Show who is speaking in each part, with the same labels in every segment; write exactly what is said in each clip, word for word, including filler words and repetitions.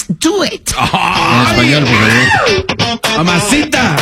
Speaker 1: Let's do it.
Speaker 2: Oh, en español, por favor. Mamacita.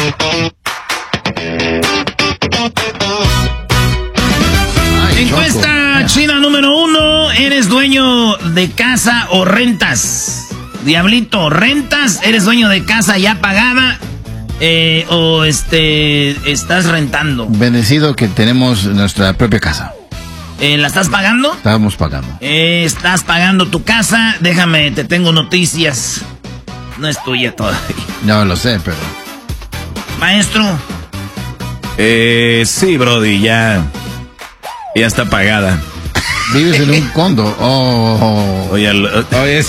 Speaker 3: Ay, encuesta Choco. China número uno. ¿Eres dueño de casa o rentas? Diablito, ¿rentas? ¿Eres dueño de casa ya pagada? Eh, ¿O este estás rentando?
Speaker 2: Bendecido que tenemos nuestra propia casa.
Speaker 3: Eh, ¿La estás pagando?
Speaker 2: Estamos pagando.
Speaker 3: Eh, estás pagando tu casa. Déjame, te tengo noticias. No es tuya todavía.
Speaker 2: No lo sé, pero...
Speaker 3: Maestro.
Speaker 4: Eh, sí, brody, ya... Ya está pagada.
Speaker 2: Vives en un condo. Oh.
Speaker 4: Oye, lo, oye...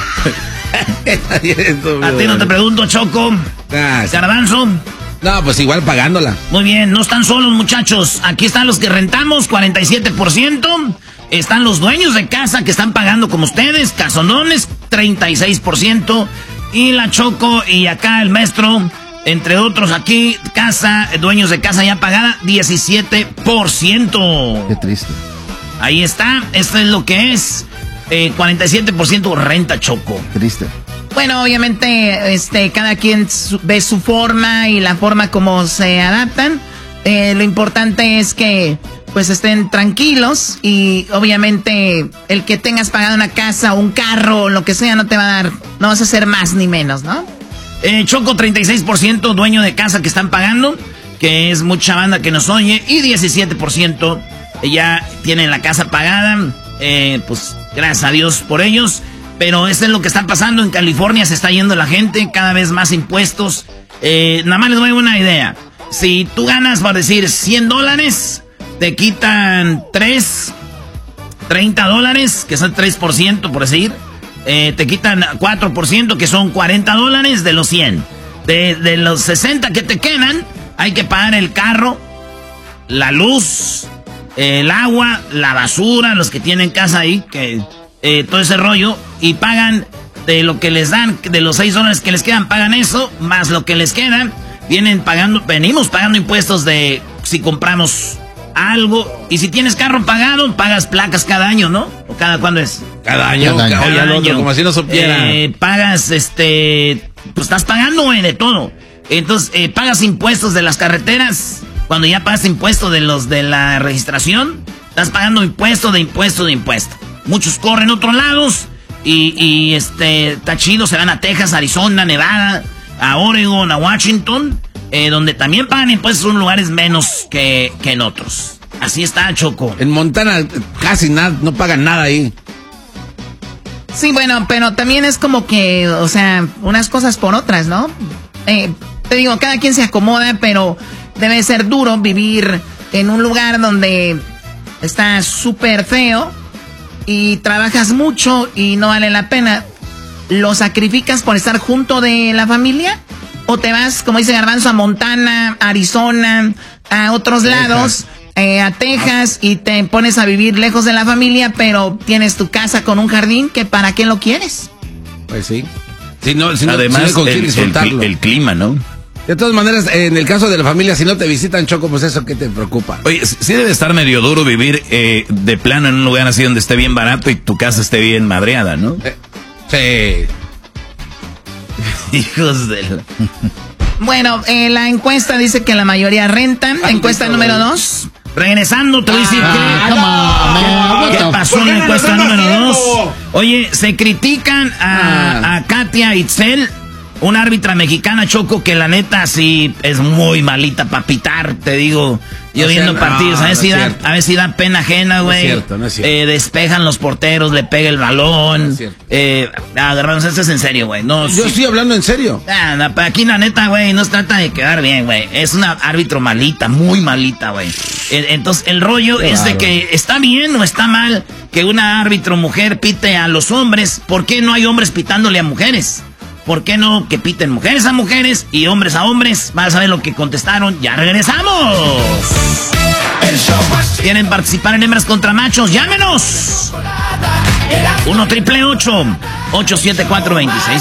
Speaker 3: A ti no te pregunto, Choco.
Speaker 4: Ah,
Speaker 3: Garbanzo.
Speaker 4: No, pues igual pagándola.
Speaker 3: Muy bien, no están solos, muchachos. Aquí están los que rentamos, cuarenta y siete por ciento. Están los dueños de casa que están pagando como ustedes, casonones, treinta y seis por ciento. Y la Choco y acá el maestro, entre otros aquí, casa, dueños de casa ya pagada, diecisiete por ciento.
Speaker 2: Qué triste.
Speaker 3: Ahí está, esto es lo que es. Eh, cuarenta y siete por ciento renta, Choco.
Speaker 2: Triste.
Speaker 1: Bueno, obviamente, este, cada quien su, ve su forma y la forma como se adaptan. Eh, lo importante es que, pues, estén tranquilos y, obviamente, el que tengas pagado una casa o un carro o lo que sea no te va a dar, no vas a hacer más ni menos, ¿no?
Speaker 3: Eh, Choco, treinta y seis por ciento dueño de casa que están pagando, que es mucha banda que nos oye, y diecisiete por ciento ya tienen la casa pagada. Eh, pues, gracias a Dios por ellos. Pero eso es lo que está pasando en California, se está yendo la gente, cada vez más impuestos. Eh, nada más les doy una idea. Si tú ganas, por decir, cien dólares, te quitan tres, treinta dólares, que son tres por ciento, por decir. Eh, te quitan cuatro por ciento, que son cuarenta dólares de los cien. De, de los sesenta que te quedan, hay que pagar el carro, la luz, el agua, la basura, los que tienen casa ahí, que... Eh, todo ese rollo, y pagan de lo que les dan, de los seis dólares que les quedan, pagan eso, más lo que les queda, vienen pagando, venimos pagando impuestos de si compramos algo, y si tienes carro pagado, pagas placas cada año, ¿no? ¿O cada cuándo es?
Speaker 4: Cada año, cada año,
Speaker 3: cada
Speaker 4: cada
Speaker 3: año.
Speaker 4: Otro, como así no supiera.
Speaker 3: Eh, pagas, este, pues estás pagando, güey, de todo. Entonces, eh, pagas impuestos de las carreteras, cuando ya pagas impuestos de los de la registración, estás pagando impuesto de impuesto de impuesto. Muchos corren a otros lados y, y este, está chido, se van a Texas, Arizona, Nevada, a Oregon, a Washington, eh, donde también pagan impuestos en lugares menos que, que en otros. Así está, Choco.
Speaker 4: En Montana casi nada, no pagan nada ahí.
Speaker 1: Sí, bueno, pero también es como que, o sea, unas cosas por otras, ¿no? Eh, te digo, cada quien se acomoda, pero debe ser duro vivir en un lugar donde está súper feo y trabajas mucho y no vale la pena. ¿Lo sacrificas por estar junto de la familia? ¿O te vas, como dice Garbanzo, a Montana, Arizona, a otros Texas. lados, eh, a Texas, y te pones a vivir lejos de la familia, pero tienes tu casa con un jardín, que para qué lo quieres?
Speaker 4: Pues sí. Si no, si no,
Speaker 3: Además,
Speaker 4: si no
Speaker 3: el, el, el clima, ¿no?
Speaker 4: De todas maneras, en el caso de la familia, si no te visitan, Choco, pues eso, ¿qué te preocupa?
Speaker 3: Oye, sí debe estar medio duro vivir eh, de plano en un lugar así donde esté bien barato y tu casa esté bien madreada, ¿no?
Speaker 4: Eh,
Speaker 3: sí. Hijos de la...
Speaker 1: Bueno, eh, la encuesta dice que la mayoría rentan. Encuesta número dos.
Speaker 3: Regresando, te voy a decir
Speaker 2: ah,
Speaker 3: que... ¿Qué pasó en la encuesta número dos? Oye, se critican a, ah. a Katia Itzel, una árbitra mexicana, Choco, que la neta sí es muy malita para pitar, te digo. Yo
Speaker 4: no
Speaker 3: viendo
Speaker 4: sea,
Speaker 3: partidos,
Speaker 4: no,
Speaker 3: a, ver
Speaker 4: no
Speaker 3: si da,
Speaker 4: cierto.
Speaker 3: a ver si da pena ajena, güey.
Speaker 4: No es cierto, no es cierto.
Speaker 3: Eh, despejan los porteros, le pega el balón.
Speaker 4: No es cierto.
Speaker 3: Eh, agarramos, esto es en serio, güey. No,
Speaker 4: Yo
Speaker 3: sí.
Speaker 4: estoy hablando en serio.
Speaker 3: Ah, no, aquí la neta, güey, no se trata de quedar bien, güey. Es una árbitro malita, muy malita, güey. Entonces, el rollo
Speaker 4: Qué
Speaker 3: es
Speaker 4: raro.
Speaker 3: de que está bien o está mal que una árbitro mujer pite a los hombres. ¿Por qué no hay hombres pitándole a mujeres? ¿Por qué no que piten mujeres a mujeres y hombres a hombres? Vas a ver lo que contestaron. ¡Ya regresamos! ¿Quieren participar en Hembras contra Machos? ¡Llámenos! uno triple ocho, ocho siete cuatro, dos seis